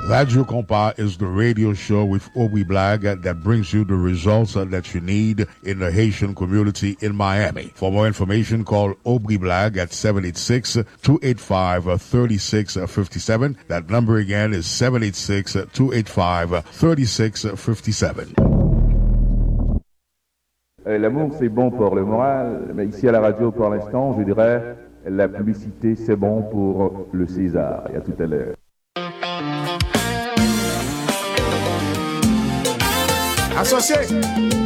Radio Compa is the radio show with Obi Black that brings you the results that you need in the Haitian community in Miami. For more information, call Obi Black at 786-285-3657. That number again is 786-285-3657. L'amour, c'est bon pour le moral, mais ici à la radio, pour l'instant, je dirais, la publicité, c'est bon pour le César. Et à tout à l'heure. Associé